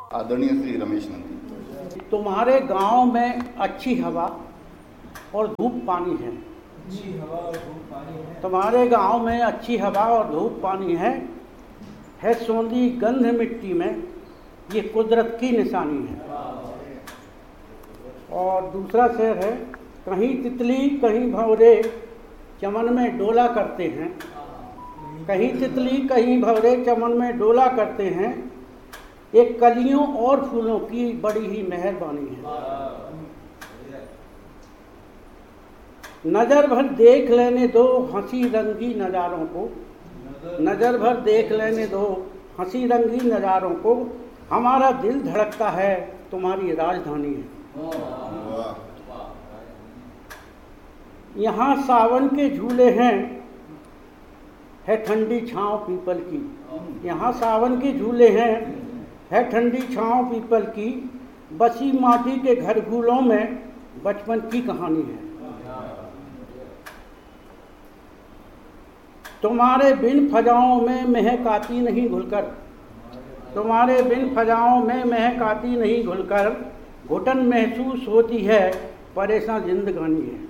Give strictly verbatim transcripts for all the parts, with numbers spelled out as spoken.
आदरणीय श्री रमेश नंदी, तुम्हारे गांव में अच्छी हवा और धूप पानी है। अच्छी हवा और धूप पानी है। तुम्हारे गांव में अच्छी हवा और धूप पानी है है सोंधी गंध मिट्टी में, ये कुदरत की निशानी है। और दूसरा शेर है, कहीं तितली कहीं भंवरे चमन में डोला करते हैं। कहीं तितली कहीं भंवरे चमन में डोला करते हैं, एक कलियों और फूलों की बड़ी ही मेहरबानी है। नजर भर देख लेने दो हंसी रंगी नज़ारों को, नजर भर देख लेने दो हंसी रंगी नज़ारों को, हमारा दिल धड़कता है तुम्हारी राजधानी है। यहाँ सावन के झूले हैं, है ठंडी छांव पीपल की। यहाँ सावन के झूले हैं, है ठंडी छांव पीपल की, बसी माटी के घर घूलों में बचपन की कहानी है। तुम्हारे बिन फजाओं में महक आती नहीं घुलकर, तुम्हारे बिन फजाओं में महक आती नहीं घुलकर, घुटन महसूस होती है परेशान जिंदगानी है।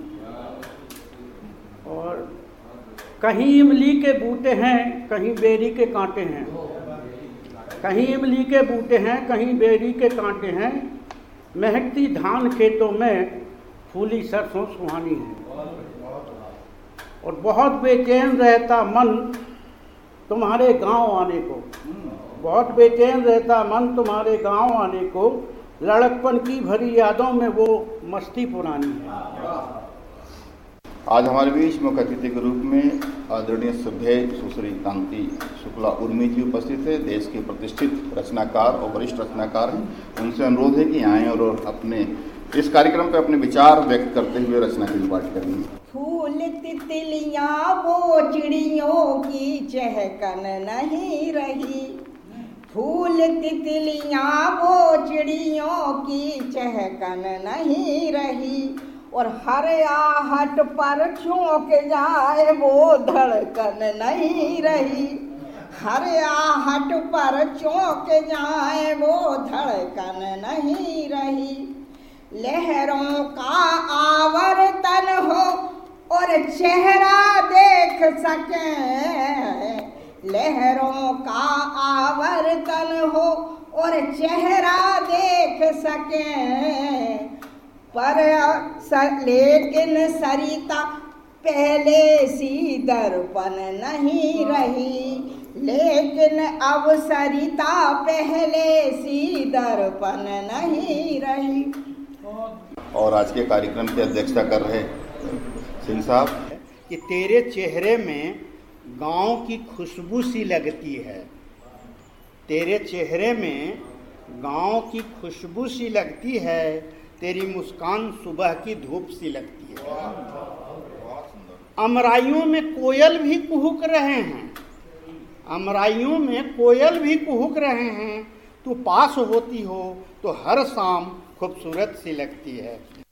और कहीं इमली के बूटे हैं कहीं बेरी के कांटे हैं, कहीं इमली के बूटे हैं कहीं बेरी के कांटे हैं, महकती धान खेतों में फूली सरसों सुहानी है। और बहुत बेचैन रहता मन तुम्हारे गांव आने को, बहुत बेचैन रहता मन तुम्हारे गांव आने को, लड़कपन की भरी यादों में वो मस्ती पुरानी है। आज हमारे बीच मुख्य अतिथि के रूप में आदरणीय श्रद्धेय सुश्री कांति शुक्ला उर्मी जी उपस्थित है। देश के प्रतिष्ठित रचनाकार और वरिष्ठ रचनाकार हैं। उनसे अनुरोध है कि आएँ और अपने इस कार्यक्रम पर अपने विचार व्यक्त करते हुए रचना की पाठ करेंगे। फूल तितलियां वो चिड़ियों की चहकन नहीं रही, फूल तितलियां वो चिड़ियों की चहकन नहीं रही, और हर आहट पर चौंक जाए वो धड़कन नहीं रही, हर आहट पर चौंक जाए वो धड़कन नहीं रही। लहरों का आवर्तन हो और चेहरा देख सके, लहरों का आवर्तन हो और चेहरा देख सके, पर लेकिन सरिता पहले सी दर्पण नहीं रही, लेकिन अब सरिता पहले सी दर्पण नहीं रही। और आज के कार्यक्रम की अध्यक्षता कर रहे सिंह साहब कि तेरे चेहरे में गांव की खुशबू सी लगती है, तेरे चेहरे में गांव की खुशबू सी लगती है, तेरी मुस्कान सुबह की धूप सी लगती है। अमराइयों में कोयल भी कुहुक रहे हैं, अमराइयों में कोयल भी कुहुक रहे हैं, तू पास होती हो तो हर शाम खूबसूरत सी लगती है।